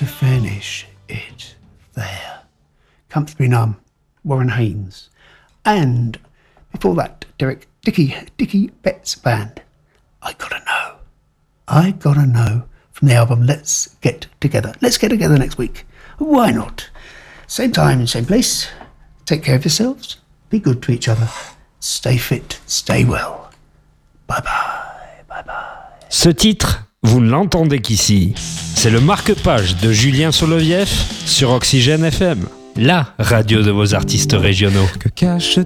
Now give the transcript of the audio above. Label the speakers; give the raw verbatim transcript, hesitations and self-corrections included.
Speaker 1: to finish it there. Comfortably Numb, Warren Haynes. And before that, Derek Dickey, Dickey Betts Band. I Gotta Know. I Gotta Know from the album Let's Get Together. Let's get together next week. Why not? Same time, same place. Take care of yourselves. Be good to each other. Stay fit, stay well. Bye bye, bye bye.
Speaker 2: Ce titre, vous ne l'entendez qu'ici. C'est le marque-page de Julien Soloviev sur Oxygène F M, la radio de vos artistes régionaux.
Speaker 3: Que cache